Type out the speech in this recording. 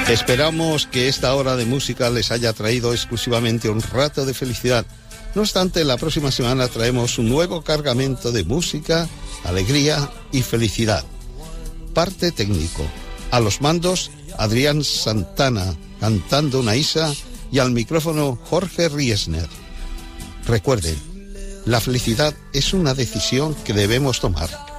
Esperamos que esta hora de música les haya traído exclusivamente un rato de felicidad. No obstante, la próxima semana traemos un nuevo cargamento de música, alegría y felicidad. Parte técnico. A los mandos, Adrián Santana, cantando una Isa, y al micrófono Jorge Riesner. Recuerden, la felicidad es una decisión que debemos tomar.